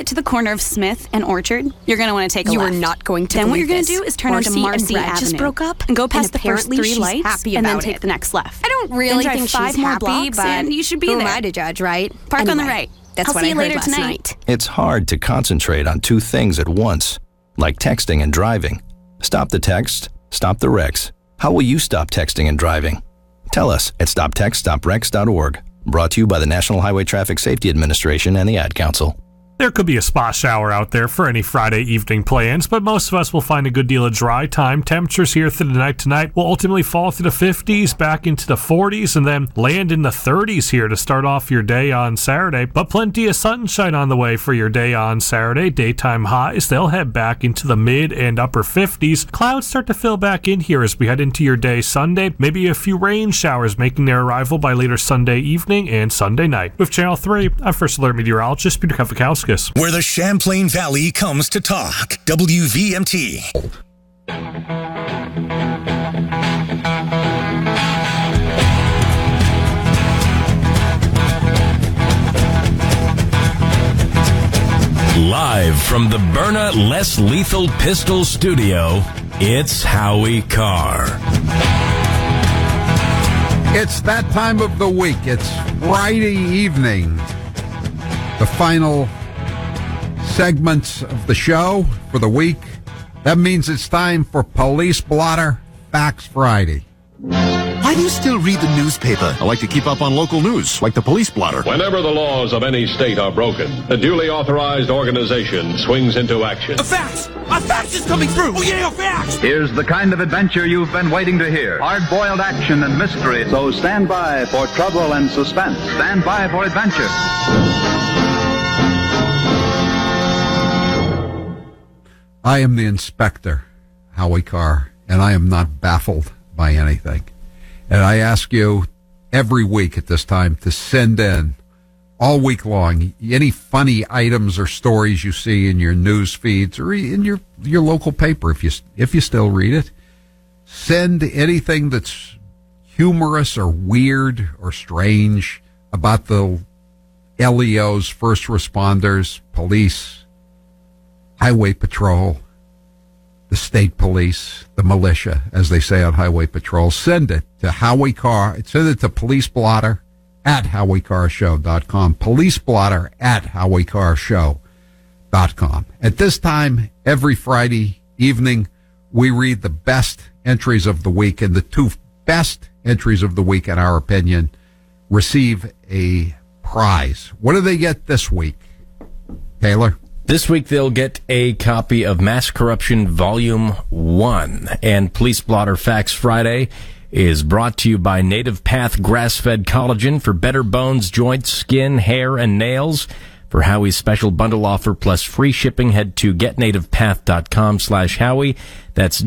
to the corner of Smith and Orchard, you're going to want to take a left. You are not going to Then what believe you're going to this. do is turn onto Marcy and Brad Avenue. just broke up, and go past the first apparently 3 she's lights, happy and then about take it. the next left. I don't really then think drive 5 she's more happy, blocks, but and you should be who there. am I to judge, right? Park on the Anyway, right. That's I'll what see I you heard later last tonight. night. It's hard to concentrate on 2 things at once, like texting and driving. Stop the text, stop the wrecks. How will you stop texting and driving? Tell us at stoptextstoprex.org. Brought to you by the National Highway Traffic Safety Administration and the Ad Council. There could be a spa shower out there for any Friday evening plans, but most of us will find a good deal of dry time. Temperatures here through the night tonight will ultimately fall through the 50s, back into the 40s, and then land in the 30s here to start off your day on Saturday. But plenty of sunshine on the way for your day on Saturday. Daytime highs, they'll head back into the mid and upper 50s. Clouds start to fill back in here as we head into your day Sunday. Maybe a few rain showers making their arrival by later Sunday evening and Sunday night. With Channel 3, I'm First Alert Meteorologist Peter Kavakowskis. Where the Champlain Valley comes to talk. WVMT. Live from the Byrna Less Lethal Pistol Studio, it's Howie Carr. It's that time of the week. It's Friday evening. The final segments of the show for the week. That means it's time for Police Blotter Facts Friday. Why do you still read the newspaper? I like to keep up on local news, like the Police Blotter. Whenever the laws of any state are broken, a duly authorized organization swings into action. A fax! A fax is coming through! Oh yeah, a fax! Here's the kind of adventure you've been waiting to hear. Hard-boiled action and mystery. So stand by for trouble and suspense. Stand by for adventure. I am the inspector, Howie Carr, and I am not baffled by anything. And I ask you every week at this time to send in, all week long, any funny items or stories you see in your news feeds or in your local paper, if you still read it. Send anything that's humorous or weird or strange about the LEOs, first responders, police, Highway Patrol, the state police, the militia, as they say on Highway Patrol. Send it to Howie Carr. Send it to PoliceBlotter at HowieCarrShow.com. PoliceBlotter at HowieCarrShow.com. At this time, every Friday evening, we read the best entries of the week, and the 2 best entries of the week, in our opinion, receive a prize. What do they get this week, Taylor? This week they'll get a copy of Mass Corruption Volume 1. And Police Blotter Facts Friday is brought to you by Native Path Grass-Fed Collagen for better bones, joints, skin, hair, and nails. For Howie's special bundle offer plus free shipping, head to getnativepath.com/Howie. That's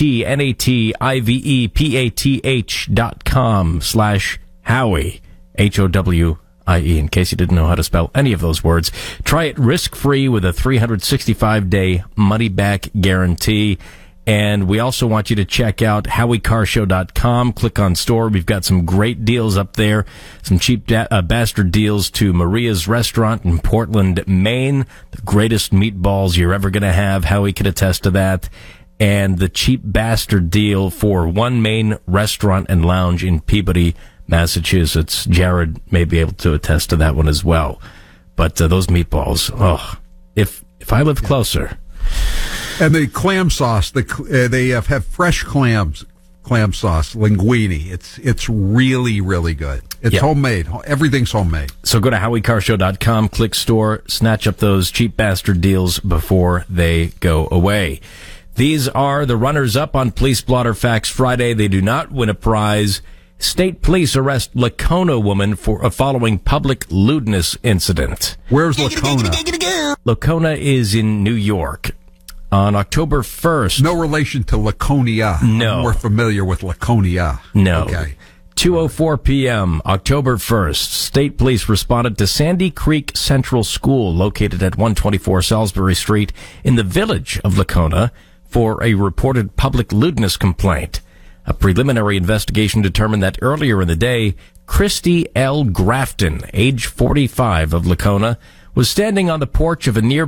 GetNativePath.com/Howie. HOWIE, in case you didn't know how to spell any of those words. Try it risk-free with a 365-day money-back guarantee. And we also want you to check out HowieCarrShow.com. Click on store. We've got some great deals up there. Some cheap bastard deals to Maria's Restaurant in Portland, Maine. The greatest meatballs you're ever going to have. Howie can attest to that. And the cheap bastard deal for One Main Restaurant and Lounge in Peabody, Massachusetts. Jared may be able to attest to that one as well. But those meatballs, if I live closer. And the clam sauce, they have fresh clam sauce, linguine. It's really, really good. It's homemade. Everything's homemade. So go to HowieCarrShow.com, click store, snatch up those cheap bastard deals before they go away. These are the runners-up on Police Blotter Facts Friday. They do not win a prize. State police arrest Lacona woman for following public lewdness incident. Where's Lacona? Lacona is in New York. On October 1st. No relation to Laconia. No. We're familiar with Laconia. No. Okay. 2:04 p.m., October 1st, state police responded to Sandy Creek Central School, located at 124 Salisbury Street in the village of Lacona, for a reported public lewdness complaint. A preliminary investigation determined that earlier in the day, Christy L. Grafton, age 45 of Lacona, was standing on the porch of a nearby